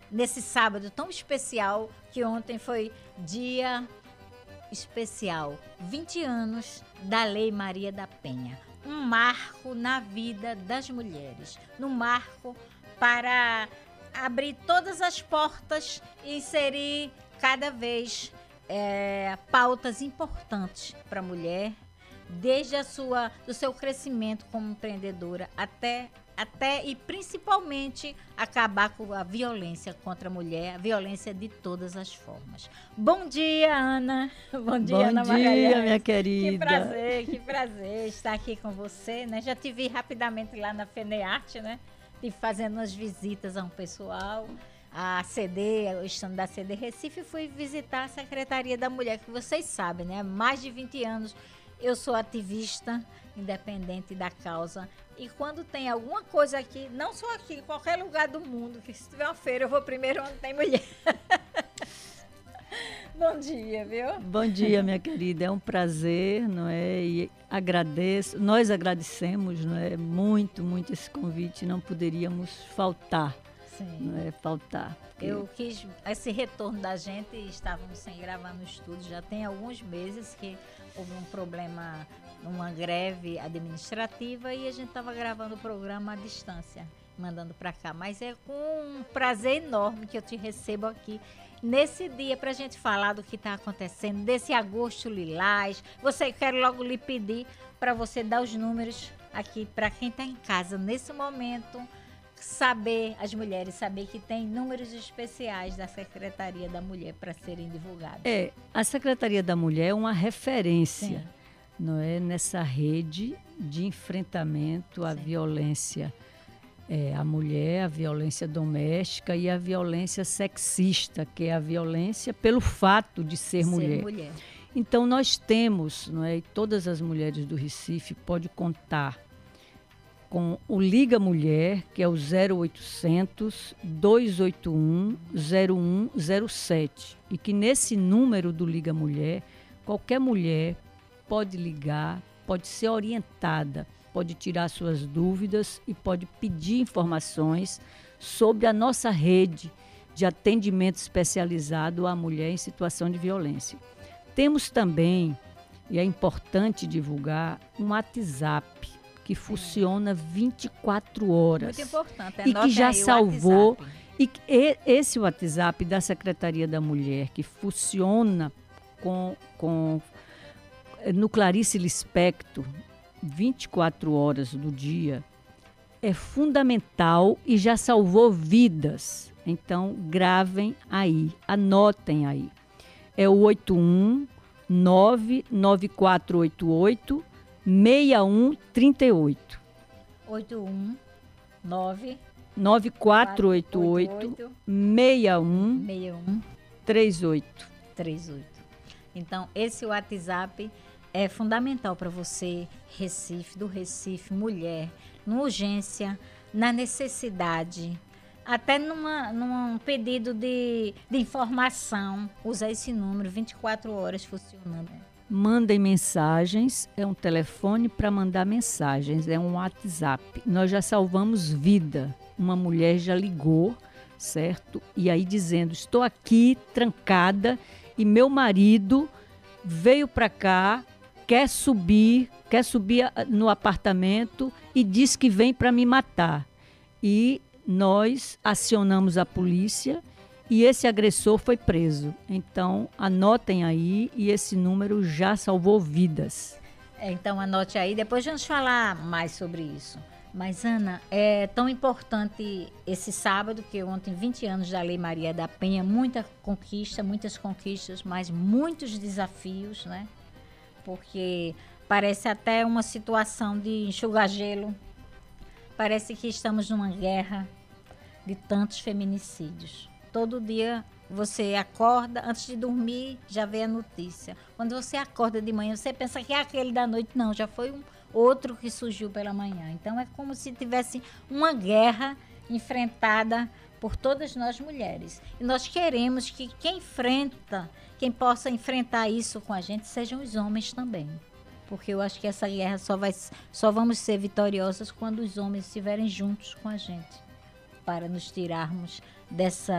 nesse sábado tão especial, que ontem foi dia especial, 20 anos da Lei Maria da Penha. Um marco na vida das mulheres, um marco para abrir todas as portas e inserir cada vez pautas importantes para a mulher, desde do seu crescimento como empreendedora até e principalmente acabar com a violência contra a mulher, a violência de todas as formas. Bom dia, Ana. Bom dia, Ana Magalhães. Bom dia, minha querida. Que prazer estar aqui com você, né? Já te vi rapidamente lá na FENEARTE, né? Fazendo umas visitas a um pessoal, a CD, o stand da CD Recife, fui visitar a Secretaria da Mulher, que vocês sabem, né? Há mais de 20 anos eu sou ativista, independente da causa. E quando tem alguma coisa aqui, não só aqui, em qualquer lugar do mundo, que se tiver uma feira, eu vou primeiro onde tem mulher. Bom dia, viu? Bom dia, minha querida. É um prazer, não é? E nós agradecemos, não é? Muito, muito esse convite. Não poderíamos faltar. Sim. Não é faltar. Porque... Eu quis esse retorno da gente, estávamos sem gravar no estúdio, já tem alguns meses que houve um problema, uma greve administrativa e a gente estava gravando o programa à distância, mandando para cá. Mas é com um prazer enorme que eu te recebo aqui nesse dia para a gente falar do que está acontecendo, desse agosto lilás. Quero logo lhe pedir para você dar os números aqui para quem está em casa nesse momento, as mulheres saber que tem números especiais da Secretaria da Mulher para serem divulgados. A Secretaria da Mulher é uma referência, Sim, não é, nessa rede de enfrentamento à sim, violência à mulher, a violência doméstica e a violência sexista, que é a violência pelo fato de ser mulher. Então nós temos, não é, e todas as mulheres do Recife podem contar com o Liga Mulher, que é o 0800 281 0107. E que nesse número do Liga Mulher, qualquer mulher pode ligar, pode ser orientada, pode tirar suas dúvidas e pode pedir informações sobre a nossa rede de atendimento especializado à mulher em situação de violência. Temos também, e é importante divulgar, um WhatsApp que funciona 24 horas. Muito importante. E que já salvou. E esse WhatsApp da Secretaria da Mulher, que funciona no Clarice Lispector, 24 horas do dia, é fundamental e já salvou vidas. Então, gravem aí, anotem aí. É o 81 99488 6138. 81 9 9488 61 38. Então, esse WhatsApp é fundamental para você, do Recife, mulher, na urgência, na necessidade, até num pedido de informação. Usa esse número, 24 horas funcionando. Mandem mensagens, é um telefone para mandar mensagens, é um WhatsApp. Nós já salvamos vida. Uma mulher já ligou, certo? E aí dizendo, estou aqui trancada e meu marido veio para cá, quer subir no apartamento e diz que vem para me matar. E nós acionamos a polícia e esse agressor foi preso. Então, anotem aí, e esse número já salvou vidas. Então, anote aí, depois vamos falar mais sobre isso. Mas, Ana, é tão importante esse sábado, que ontem, 20 anos da Lei Maria da Penha, muitas conquistas, mas muitos desafios, né? Porque parece até uma situação de enxugar gelo. Parece que estamos numa guerra de tantos feminicídios. Todo dia você acorda, antes de dormir, já vê a notícia. Quando você acorda de manhã, você pensa que é aquele da noite. Não, já foi outro que surgiu pela manhã. Então, é como se tivesse uma guerra enfrentada por todas nós mulheres. E nós queremos que quem possa enfrentar isso com a gente, sejam os homens também. Porque eu acho que essa guerra só vamos ser vitoriosas quando os homens estiverem juntos com a gente, para nos tirarmos dessa